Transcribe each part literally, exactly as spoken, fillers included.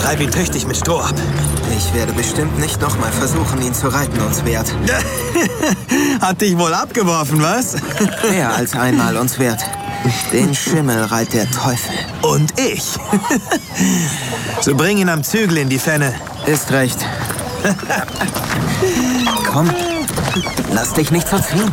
Treib ihn tüchtig mit Stroh ab. Ich werde bestimmt nicht nochmal versuchen, ihn zu reiten, uns wert. Hat dich wohl abgeworfen, was? Mehr als einmal uns wert. Den Schimmel reiht der Teufel. Und ich. So bring ihn am Zügel in die Fenne. Ist recht. Komm, lass dich nicht verziehen.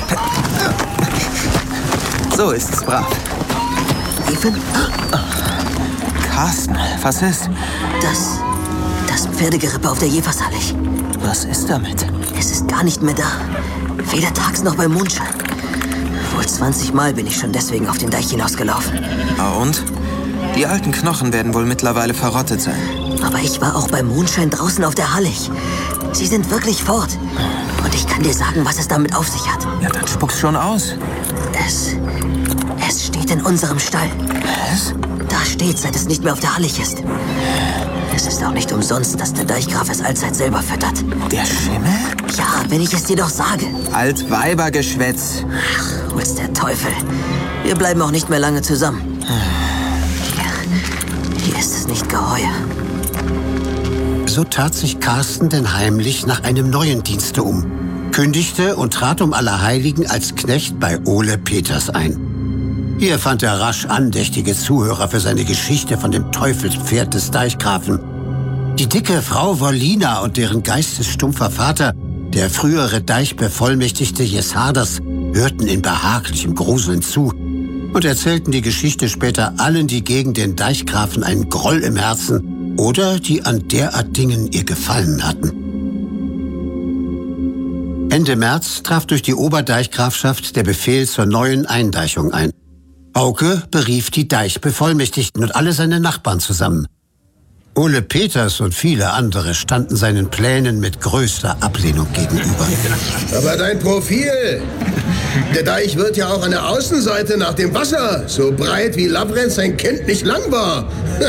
So ist's brav. Ethan? Carsten, was ist? Das... das Pferdegerippe auf der Jevershallig. Was ist damit? Es ist gar nicht mehr da. Weder tags noch beim Mondschein. Wohl zwanzig Mal bin ich schon deswegen auf den Deich hinausgelaufen. Ah, und? Die alten Knochen werden wohl mittlerweile verrottet sein. Aber ich war auch beim Mondschein draußen auf der Hallig. Sie sind wirklich fort. Und ich kann dir sagen, was es damit auf sich hat. Ja, dann spuck's schon aus. Es... es steht in unserem Stall. Was? Da steht, seit es nicht mehr auf der Hallig ist. Es ist auch nicht umsonst, dass der Deichgraf es allzeit selber füttert. Der Schimmel? Ja, wenn ich es dir doch sage. Altweibergeschwätz. Ach, hol's der Teufel. Wir bleiben auch nicht mehr lange zusammen. Hier, hier ist es nicht geheuer. So tat sich Carsten denn heimlich nach einem neuen Dienste um, kündigte und trat um Allerheiligen als Knecht bei Ole Peters ein. Hier fand er rasch andächtige Zuhörer für seine Geschichte von dem Teufelspferd des Deichgrafen. Die dicke Frau Wollina und deren geistesstumpfer Vater, der frühere Deichbevollmächtigte Jesarders, hörten in behaglichem Gruseln zu und erzählten die Geschichte später allen, die gegen den Deichgrafen einen Groll im Herzen oder die an derart Dingen ihr Gefallen hatten. Ende März traf durch die Oberdeichgrafschaft der Befehl zur neuen Eindeichung ein. Hauke berief die Deichbevollmächtigten und alle seine Nachbarn zusammen. Ole Peters und viele andere standen seinen Plänen mit größter Ablehnung gegenüber. Aber dein Profil! Der Deich wird ja auch an der Außenseite nach dem Wasser so breit wie Lavrenz sein Kind nicht lang war.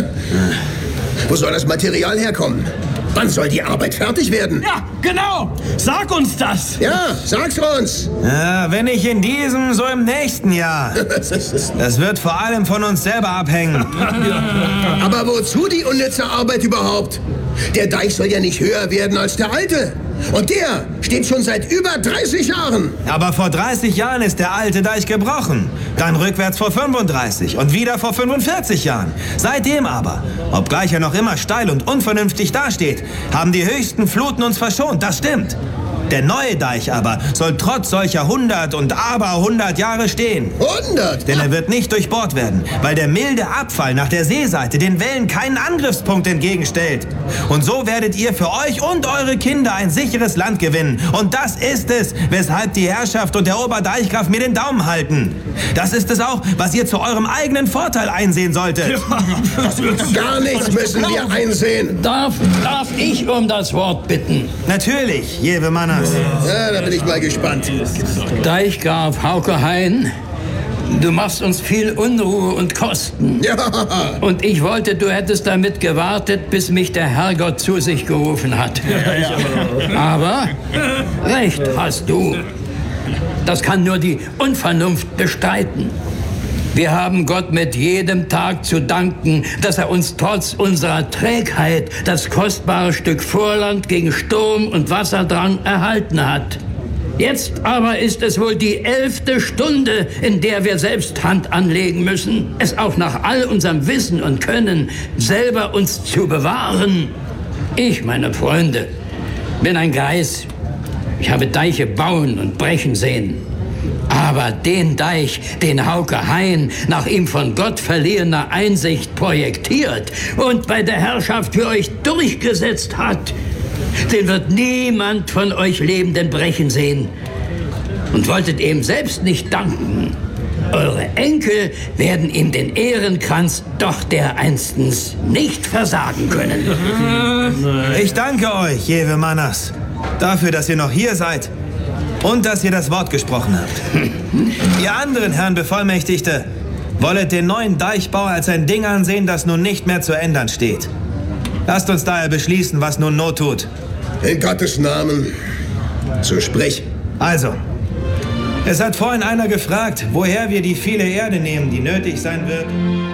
Wo soll das Material herkommen? Wann soll die Arbeit fertig werden? Ja, genau! Sag uns das! Ja, sag's uns! Ja, wenn nicht in diesem, so im nächsten Jahr. Das wird vor allem von uns selber abhängen. Aber wozu die unnütze Arbeit überhaupt? Der Deich soll ja nicht höher werden als der alte. Und der steht schon seit über dreißig Jahren. Aber vor dreißig Jahren ist der alte Deich gebrochen. Dann rückwärts vor fünfunddreißig und wieder vor fünfundvierzig Jahren. Seitdem aber, obgleich er noch immer steil und unvernünftig dasteht, haben die höchsten Fluten uns verschont. Das stimmt. Der neue Deich aber soll trotz solcher hundert und aber hundert Jahre stehen. hundert? Denn er wird nicht durchbohrt werden, weil der milde Abfall nach der Seeseite den Wellen keinen Angriffspunkt entgegenstellt. Und so werdet ihr für euch und eure Kinder ein sicheres Land gewinnen. Und das ist es, weshalb die Herrschaft und der Oberdeichgraf mir den Daumen halten. Das ist es auch, was ihr zu eurem eigenen Vorteil einsehen solltet. Gar nichts müssen wir einsehen. Darf, darf ich um das Wort bitten? Natürlich, Jewe Manners. Ja, da bin ich mal gespannt. Deichgraf Hauke Hein, du machst uns viel Unruhe und Kosten. Ja. Und ich wollte, du hättest damit gewartet, bis mich der Herrgott zu sich gerufen hat. Aber recht hast du. Das kann nur die Unvernunft bestreiten. Wir haben Gott mit jedem Tag zu danken, dass er uns trotz unserer Trägheit das kostbare Stück Vorland gegen Sturm und Wasserdrang erhalten hat. Jetzt aber ist es wohl die elfte Stunde, in der wir selbst Hand anlegen müssen, es auch nach all unserem Wissen und Können selber uns zu bewahren. Ich, meine Freunde, bin ein Greis. Ich habe Deiche bauen und brechen sehen. Aber den Deich, den Hauke Hein nach ihm von Gott verliehener Einsicht projektiert und bei der Herrschaft für euch durchgesetzt hat, den wird niemand von euch Lebenden brechen sehen. Und wolltet ihm selbst nicht danken. Eure Enkel werden ihm den Ehrenkranz doch dereinstens nicht versagen können. Ich danke euch, Jewe Manners, dafür, dass ihr noch hier seid. Und dass ihr das Wort gesprochen habt. Ihr anderen Herren Bevollmächtigte, wollet den neuen Deichbau als ein Ding ansehen, das nun nicht mehr zu ändern steht. Lasst uns daher beschließen, was nun Not tut. In Gottes Namen, so sprich. Also, es hat vorhin einer gefragt, woher wir die viele Erde nehmen, die nötig sein wird.